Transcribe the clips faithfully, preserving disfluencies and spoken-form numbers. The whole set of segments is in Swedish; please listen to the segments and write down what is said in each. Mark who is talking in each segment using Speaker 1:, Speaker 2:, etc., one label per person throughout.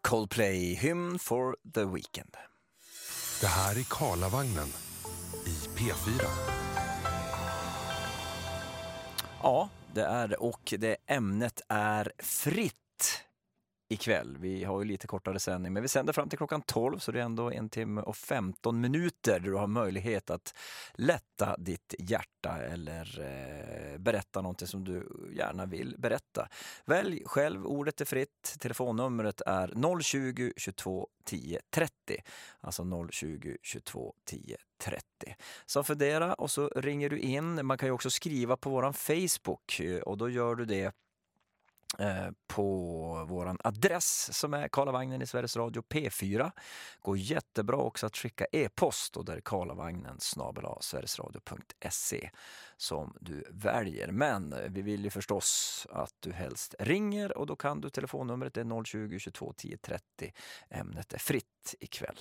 Speaker 1: Coldplay, Hymn for the Weekend.
Speaker 2: Det här är Karlavagnen i P fyra.
Speaker 1: Ja, det är det, och det ämnet är fritt ikväll. Vi har ju lite kortare sändning, men vi sänder fram till klockan tolv, så det är ändå en timme och femton minuter där du har möjlighet att lätta ditt hjärta eller eh, berätta någonting som du gärna vill berätta. Välj själv, ordet är fritt. Telefonnumret är noll tjugo, tjugotvå, tio, trettio. Alltså noll tjugo, tjugotvå, tio, trettio. Så fundera och så ringer du in. Man kan ju också skriva på våran Facebook, och då gör du det på våran adress som är Karlavagnen i Sveriges Radio P fyra. Går jättebra också att skicka e-post, och där är karlavagnen snabel-a sverigesradio punkt se som du väljer. Men vi vill ju förstås att du helst ringer, och då kan du telefonnumret är noll tjugo, tjugotvå, tio, trettio. Ämnet är fritt ikväll.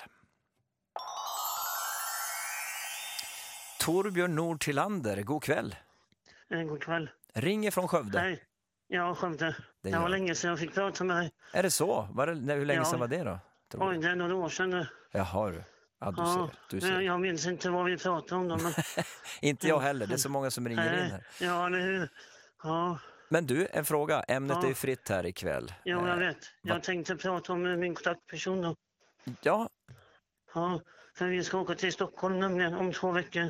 Speaker 1: Torbjörn Nordtillander, god kväll.
Speaker 3: God kväll.
Speaker 1: Ringer från Skövde.
Speaker 3: Hej. Ja, Skövde. Det,
Speaker 1: det
Speaker 3: var länge sedan jag fick prata med dig.
Speaker 1: Är det så? Var det, hur länge
Speaker 3: ja.
Speaker 1: sedan var det då?
Speaker 3: Oj, det är några år sedan nu.
Speaker 1: Jaha du. Ja, du
Speaker 3: ja,
Speaker 1: ser. Du ser.
Speaker 3: Jag minns inte vad vi pratade om då. Men...
Speaker 1: inte jag heller, det är så många som ringer
Speaker 3: Nej.
Speaker 1: in här.
Speaker 3: Ja, eller hur? Ja.
Speaker 1: Men du, en fråga. Ämnet ja. är ju fritt här ikväll.
Speaker 3: Ja, jag vet. Jag Va? tänkte prata om min kontaktperson då.
Speaker 1: Ja.
Speaker 3: Ja, för vi ska åka till Stockholm nämligen om två veckor.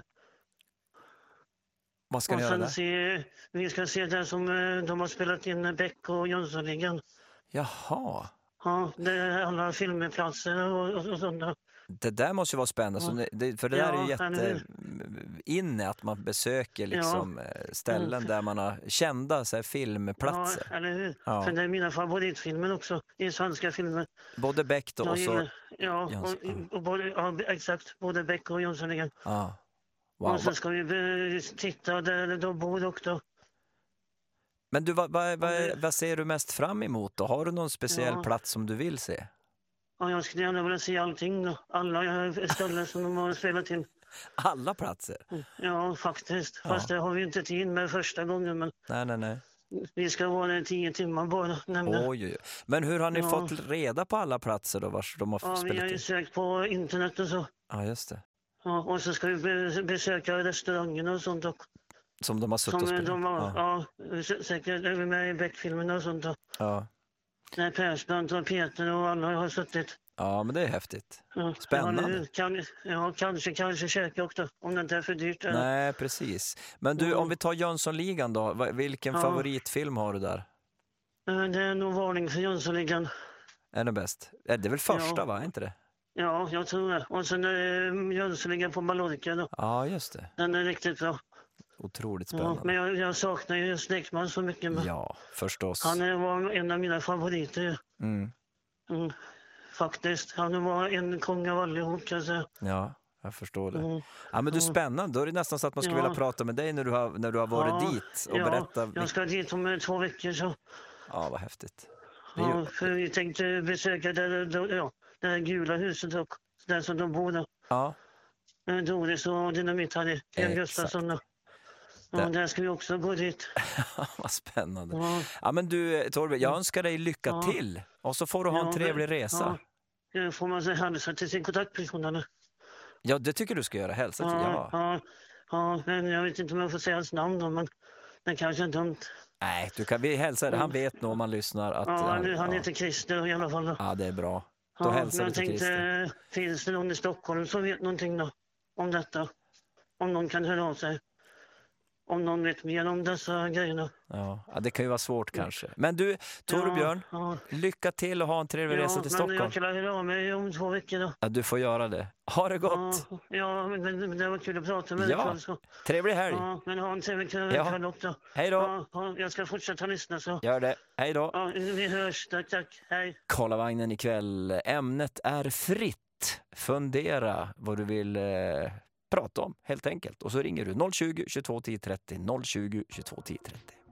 Speaker 1: Vad ska ni
Speaker 3: och
Speaker 1: göra där?
Speaker 3: Se, vi ska se det som de har spelat in Beck och Jönssonligan.
Speaker 1: Jaha.
Speaker 3: Ja, det är alla filmplatser och, och, och sånt där.
Speaker 1: Det där måste ju vara spännande. Ja. Så det, för det där ja, är ju jätte inne att man besöker liksom ja. ställen mm. där man har kända så här, filmplatser.
Speaker 3: Ja, eller hur?
Speaker 1: Ja.
Speaker 3: För det är mina favoritfilmer också, i svenska filmer.
Speaker 1: Både Beck då och så...
Speaker 3: Ja, och, och både, ja, exakt. Både Beck och Jönssonligan.
Speaker 1: Ja. Wow.
Speaker 3: Och så ska vi titta där de bor också.
Speaker 1: Men du, vad, vad, vad, vad ser du mest fram emot då? Har du någon speciell
Speaker 3: ja.
Speaker 1: plats som du vill se?
Speaker 3: Ja, jag skulle gärna vilja se allting då. Alla ställen som de har spelat in.
Speaker 1: Alla platser?
Speaker 3: Ja, faktiskt.
Speaker 1: Ja.
Speaker 3: Fast det har vi inte tid med första gången. Men
Speaker 1: nej, nej, nej.
Speaker 3: Vi ska vara där tio timmar bara. Oj,
Speaker 1: oj. Men hur har ni ja. fått reda på alla platser då? Vars de har
Speaker 3: ja,
Speaker 1: spelat
Speaker 3: vi har ju
Speaker 1: in?
Speaker 3: sökt på internet och så.
Speaker 1: Ja, just det.
Speaker 3: Ja, och så ska vi besöka restaurangerna och sånt också.
Speaker 1: Som de har suttit och spelat?
Speaker 3: De har, ja. ja, säkert är vi med i Beck-filmerna och sånt då.
Speaker 1: Ja.
Speaker 3: När Persbrandt och Peter och alla har suttit.
Speaker 1: Ja, men det är häftigt.
Speaker 3: Ja.
Speaker 1: Spännande.
Speaker 3: Ja, kan, ja, kanske, kanske käka också, om det inte är för dyrt. Eller?
Speaker 1: Nej, precis. Men du, mm. om vi tar Jönssonligan då, vilken ja. favoritfilm har du där?
Speaker 3: Det är nog Varning för Jönssonligan.
Speaker 1: Är det bäst? Det är väl första,
Speaker 3: ja.
Speaker 1: va? Inte det?
Speaker 3: Ja, jag tror det. Och sen är det Jönssonligan på Mallorca då.
Speaker 1: Ja, just det.
Speaker 3: Den är riktigt bra.
Speaker 1: Otroligt spännande.
Speaker 3: Ja, men jag, jag saknar ju Snäckman så mycket. Men
Speaker 1: ja, förstås.
Speaker 3: Han är, var en av mina favoriter.
Speaker 1: Mm.
Speaker 3: Mm, faktiskt. Han var en kung av allihop, kan jag säga.
Speaker 1: Ja, jag förstår det. Mm. Ja, men du är
Speaker 3: mm.
Speaker 1: spännande. Då är det nästan så att man skulle ja. vilja prata med dig när du har, när du har varit ja, dit och
Speaker 3: ja,
Speaker 1: berätta.
Speaker 3: Jag ska dit om två veckor så.
Speaker 1: Ja, vad häftigt.
Speaker 3: Ja, ju... för vi tänkte besöka det, ja, det här gula huset och där som de bor där.
Speaker 1: Ja.
Speaker 3: Doris och Dynamit hade en Gustafsson. Ja, där. där ska vi också gå dit.
Speaker 1: Vad spännande.
Speaker 3: Ja,
Speaker 1: ja men du, Torbjörn, jag önskar dig lycka ja. till. Och så får du ha
Speaker 3: ja,
Speaker 1: en trevlig resa.
Speaker 3: Ja, får man säga hälsa till sin kontaktperson eller?
Speaker 1: Ja, det tycker du ska göra. Hälsa till,
Speaker 3: ja. Ja, ja, men jag vet inte om jag får säga hans namn då, men det kanske är dumt.
Speaker 1: Nej, du kan, vi hälsar det. Han vet nog om man lyssnar. Att,
Speaker 3: ja, han,
Speaker 1: han
Speaker 3: ja.
Speaker 1: heter
Speaker 3: Christer i alla fall. Då.
Speaker 1: Ja, det är bra. Då
Speaker 3: ja,
Speaker 1: hälsar
Speaker 3: jag
Speaker 1: vi till
Speaker 3: tänkte,
Speaker 1: Christer.
Speaker 3: Finns det någon i Stockholm som vet någonting då om detta? Om någon kan höra av sig. Om någon vet mer om dessa grejerna.
Speaker 1: Ja, ja det kan ju vara svårt kanske. Men du, Torbjörn, ja, ja. lycka till och ha en trevlig ja, resa till Stockholm. Ja,
Speaker 3: men jag kan höra av mig om två veckor då.
Speaker 1: Ja, du får göra det. Ha det gott.
Speaker 3: Ja, ja men, men det var kul att prata med dig.
Speaker 1: Ja,
Speaker 3: så.
Speaker 1: Trevlig helg.
Speaker 3: Ja, men ha en trevlig kväll
Speaker 1: ja.
Speaker 3: också.
Speaker 1: Hej då.
Speaker 3: Ja, jag ska fortsätta lyssna så.
Speaker 1: Gör det. Hej då.
Speaker 3: Ja, vi hörs. Tack, tack. Hej.
Speaker 1: Karlavagnen ikväll. Ämnet är fritt. Fundera vad du vill... Eh... prata om, helt enkelt. Och så ringer du noll tjugo, tjugotvå, tio, trettio, noll tjugo, tjugotvå, tio, trettio.